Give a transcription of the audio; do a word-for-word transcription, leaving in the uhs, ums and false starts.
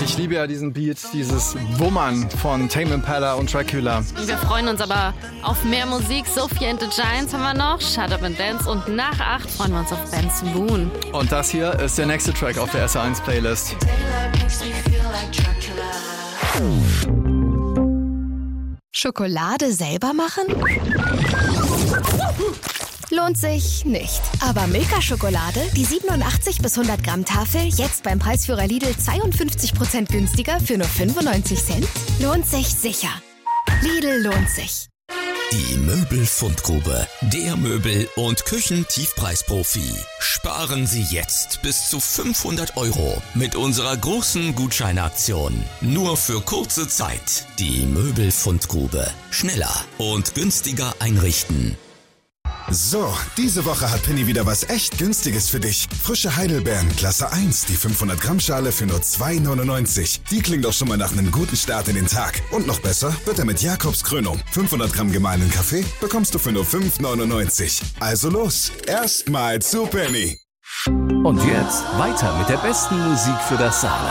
Ich liebe ja diesen Beat, dieses Wummern von Tame Impala und Dracula. Wir freuen uns aber auf mehr Musik. Sophie and the Giants haben wir noch, Shut Up and Dance und nach acht freuen wir uns auf Benson Boone. Und das hier ist der nächste Track auf der S R eins Playlist. Schokolade selber machen? Lohnt sich nicht. Aber Milka-Schokolade, die siebenundachtzig bis hundert Gramm Tafel, jetzt beim Preisführer Lidl zweiundfünfzig Prozent günstiger für nur fünfundneunzig Cent? Lohnt sich sicher. Lidl lohnt sich. Die Möbelfundgrube, der Möbel- und Küchentiefpreisprofi. Sparen Sie jetzt bis zu fünfhundert Euro mit unserer großen Gutscheinaktion. Nur für kurze Zeit. Die Möbelfundgrube. Schneller und günstiger einrichten. So, diese Woche hat Penny wieder was echt Günstiges für dich. Frische Heidelbeeren, Klasse eins, die fünfhundert Gramm Schale für nur zwei neunundneunzig. Die klingt doch schon mal nach einem guten Start in den Tag. Und noch besser wird er mit Jakobs Krönung. fünfhundert Gramm gemahlenen Kaffee bekommst du für nur fünf neunundneunzig. Also los, erstmal zu Penny. Und jetzt weiter mit der besten Musik für das Saarland.